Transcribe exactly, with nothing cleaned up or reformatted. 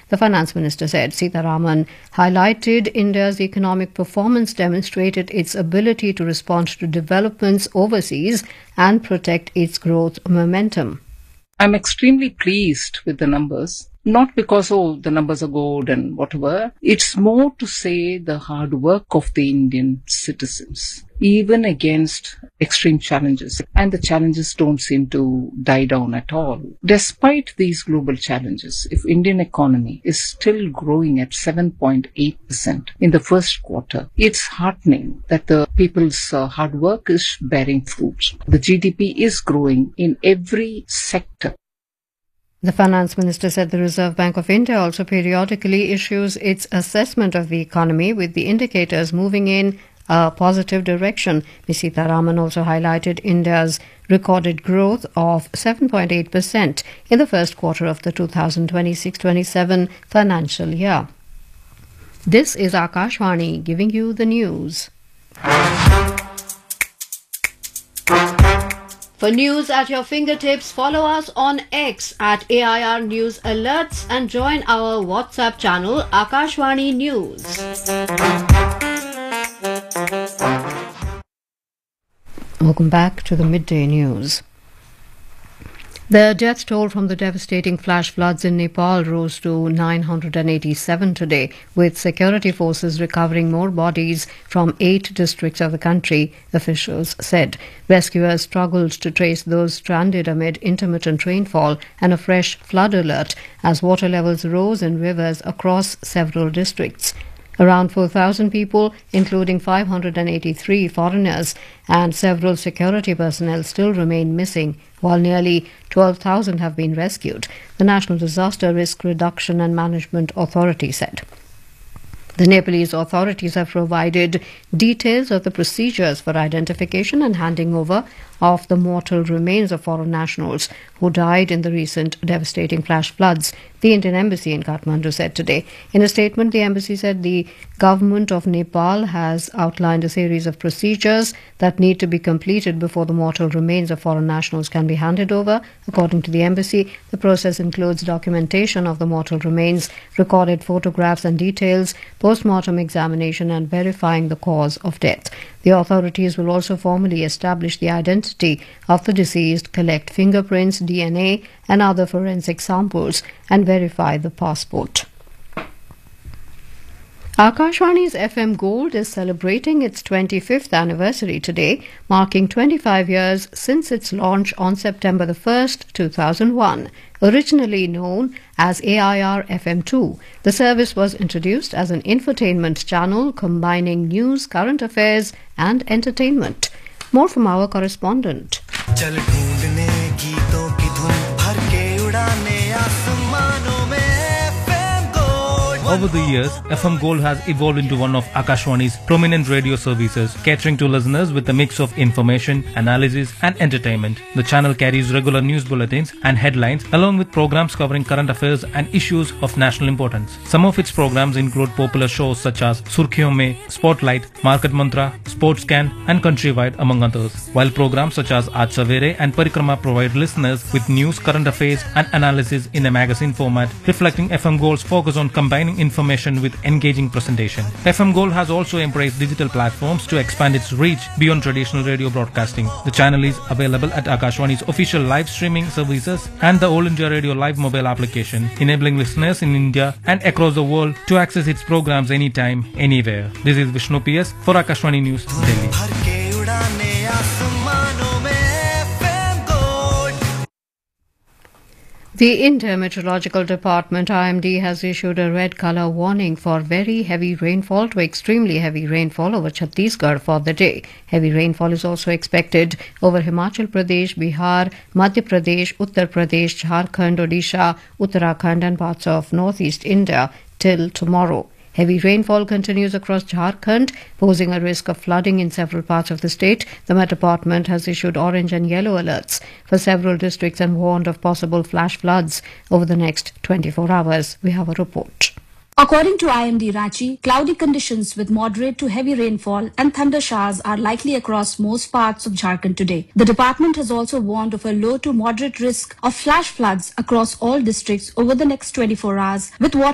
The finance minister said Sitharaman highlighted India's economic performance demonstrated its ability to respond to developments overseas and protect its growth momentum. I'm extremely pleased with the numbers. Not because, oh, the numbers are good and whatever. It's more to say the hard work of the Indian citizens, even against extreme challenges. And the challenges don't seem to die down at all. Despite these global challenges, if Indian economy is still growing at seven point eight percent in the first quarter, it's heartening that the people's uh, hard work is bearing fruit. The G D P is growing in every sector. The finance minister said the Reserve Bank of India also periodically issues its assessment of the economy, with the indicators moving in a positive direction. Miz Sitharaman also highlighted India's recorded growth of seven point eight percent in the first quarter of the two thousand twenty-six twenty-seven financial year. This is Akashvani giving you the news. For news at your fingertips, follow us on X at A I R News Alerts and join our WhatsApp channel Akashvani News. Welcome back to the midday news. The death toll from the devastating flash floods in Nepal rose to nine hundred eighty-seven today, with security forces recovering more bodies from eight districts of the country, officials said. Rescuers struggled to trace those stranded amid intermittent rainfall and a fresh flood alert as water levels rose in rivers across several districts. Around four thousand people, including five hundred eighty-three foreigners and several security personnel, still remain missing, while nearly twelve thousand have been rescued, the National Disaster Risk Reduction and Management Authority said. The Nepalese authorities have provided details of the procedures for identification and handing over of the mortal remains of foreign nationals who died in the recent devastating flash floods, the Indian Embassy in Kathmandu said today. In a statement, the embassy said the government of Nepal has outlined a series of procedures that need to be completed before the mortal remains of foreign nationals can be handed over. According to the embassy, the process includes documentation of the mortal remains, recorded photographs and details, post-mortem examination and verifying the cause of death. The authorities will also formally establish the identity of the deceased, collect fingerprints, D N A and other forensic samples and verify the passport. Akashvani's F M Gold is celebrating its twenty-fifth anniversary today, marking twenty-five years since its launch on September the first, two thousand one. Originally known as A I R F M two, the service was introduced as an infotainment channel combining news, current affairs and entertainment. More from our correspondent. Over the years, F M Gold has evolved into one of Akashvani's prominent radio services, catering to listeners with a mix of information, analysis and entertainment. The channel carries regular news bulletins and headlines along with programs covering current affairs and issues of national importance. Some of its programs include popular shows such as Surkhiyon Mein, Spotlight, Market Mantra, Sports Scan and Countrywide among others. While programs such as Aaj Savere and Parikrama provide listeners with news, current affairs and analysis in a magazine format, reflecting F M Gold's focus on combining information with engaging presentation. F M Gold has also embraced digital platforms to expand its reach beyond traditional radio broadcasting. The channel is available at Akashvani's official live streaming services and the All India Radio Live mobile application, enabling listeners in India and across the world to access its programs anytime, anywhere. This is Vishnu P S for Akashvani News, Delhi. The India Meteorological Department I M D has issued a red colour warning for very heavy rainfall to extremely heavy rainfall over Chhattisgarh for the day. Heavy rainfall is also expected over Himachal Pradesh, Bihar, Madhya Pradesh, Uttar Pradesh, Jharkhand, Odisha, Uttarakhand and parts of northeast India till tomorrow. Heavy rainfall continues across Jharkhand, posing a risk of flooding in several parts of the state. The Met Department has issued orange and yellow alerts for several districts and warned of possible flash floods over the next twenty-four hours. We have a report. According to I M D Ranchi, cloudy conditions with moderate to heavy rainfall and thunder showers are likely across most parts of Jharkhand today. The department has also warned of a low to moderate risk of flash floods across all districts over the next twenty-four hours, with water